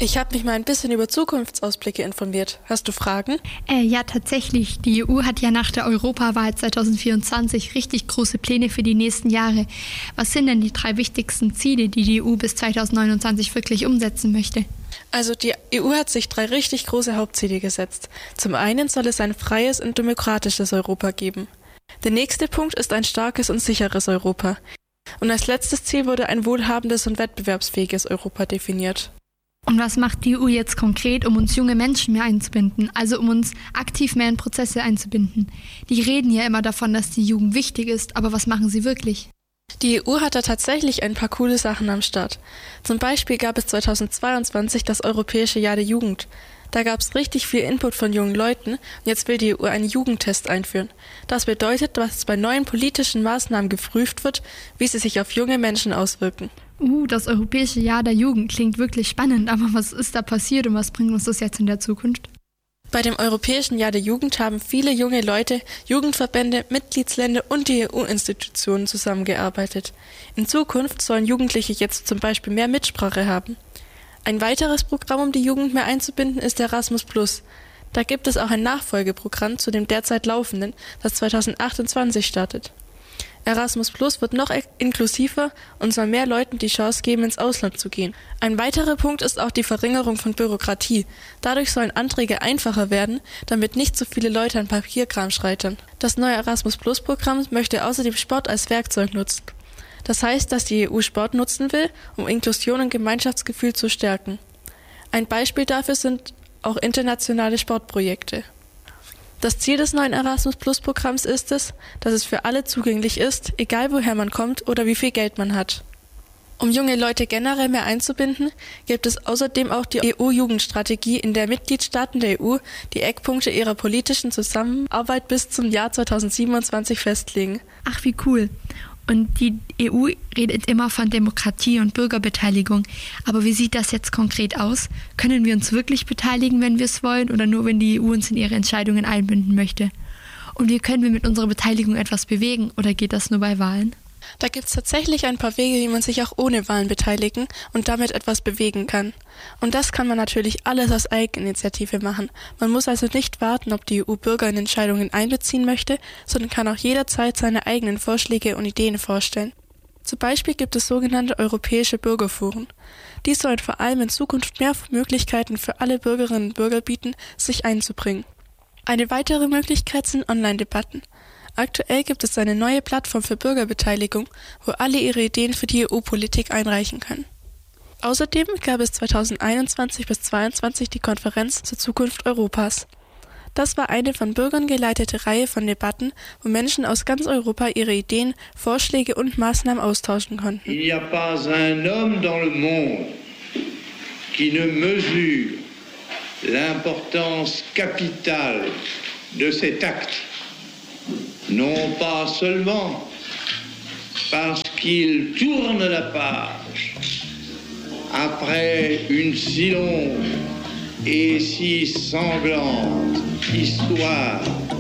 Ich habe mich mal ein bisschen über Zukunftsausblicke informiert. Hast du Fragen? Ja, tatsächlich. Die EU hat ja nach der Europawahl 2024 richtig große Pläne für die nächsten Jahre. Was sind denn die 3 wichtigsten Ziele, die die EU bis 2029 wirklich umsetzen möchte? Also die EU hat sich 3 richtig große Hauptziele gesetzt. Zum einen soll es ein freies und demokratisches Europa geben. Der nächste Punkt ist ein starkes und sicheres Europa. Und als letztes Ziel wurde ein wohlhabendes und wettbewerbsfähiges Europa definiert. Und was macht die EU jetzt konkret, um uns junge Menschen mehr einzubinden, also um uns aktiv mehr in Prozesse einzubinden? Die reden ja immer davon, dass die Jugend wichtig ist, aber was machen sie wirklich? Die EU hat da tatsächlich ein paar coole Sachen am Start. Zum Beispiel gab es 2022 das Europäische Jahr der Jugend. Da gab es richtig viel Input von jungen Leuten und jetzt will die EU einen Jugendtest einführen. Das bedeutet, dass bei neuen politischen Maßnahmen geprüft wird, wie sie sich auf junge Menschen auswirken. Das Europäische Jahr der Jugend klingt wirklich spannend, aber was ist da passiert und was bringt uns das jetzt in der Zukunft? Bei dem Europäischen Jahr der Jugend haben viele junge Leute, Jugendverbände, Mitgliedsländer und die EU-Institutionen zusammengearbeitet. In Zukunft sollen Jugendliche jetzt zum Beispiel mehr Mitsprache haben. Ein weiteres Programm, um die Jugend mehr einzubinden, ist Erasmus+. Da gibt es auch ein Nachfolgeprogramm zu dem derzeit laufenden, das 2028 startet. Erasmus Plus wird noch inklusiver und soll mehr Leuten die Chance geben, ins Ausland zu gehen. Ein weiterer Punkt ist auch die Verringerung von Bürokratie. Dadurch sollen Anträge einfacher werden, damit nicht so viele Leute an Papierkram scheitern. Das neue Erasmus Plus Programm möchte außerdem Sport als Werkzeug nutzen. Das heißt, dass die EU Sport nutzen will, um Inklusion und Gemeinschaftsgefühl zu stärken. Ein Beispiel dafür sind auch internationale Sportprojekte. Das Ziel des neuen Erasmus-Plus-Programms ist es, dass es für alle zugänglich ist, egal woher man kommt oder wie viel Geld man hat. Um junge Leute generell mehr einzubinden, gibt es außerdem auch die EU-Jugendstrategie, in der Mitgliedstaaten der EU die Eckpunkte ihrer politischen Zusammenarbeit bis zum Jahr 2027 festlegen. Ach, wie cool. Und die EU redet immer von Demokratie und Bürgerbeteiligung. Aber wie sieht das jetzt konkret aus? Können wir uns wirklich beteiligen, wenn wir es wollen, oder nur, wenn die EU uns in ihre Entscheidungen einbinden möchte? Und wie können wir mit unserer Beteiligung etwas bewegen, oder geht das nur bei Wahlen? Da gibt es tatsächlich ein paar Wege, wie man sich auch ohne Wahlen beteiligen und damit etwas bewegen kann. Und das kann man natürlich alles aus Eigeninitiative machen. Man muss also nicht warten, ob die EU Bürger in Entscheidungen einbeziehen möchte, sondern kann auch jederzeit seine eigenen Vorschläge und Ideen vorstellen. Zum Beispiel gibt es sogenannte europäische Bürgerforen. Die sollen vor allem in Zukunft mehr Möglichkeiten für alle Bürgerinnen und Bürger bieten, sich einzubringen. Eine weitere Möglichkeit sind Online-Debatten. Aktuell gibt es eine neue Plattform für Bürgerbeteiligung, wo alle ihre Ideen für die EU-Politik einreichen können. Außerdem gab es 2021 bis 2022 die Konferenz zur Zukunft Europas. Das war eine von Bürgern geleitete Reihe von Debatten, wo Menschen aus ganz Europa ihre Ideen, Vorschläge und Maßnahmen austauschen konnten. Il n'y a pas un homme dans le monde qui ne mesure l'importance capitale de cet acte. Non pas seulement parce qu'il tourne la page après une si longue et si sanglante histoire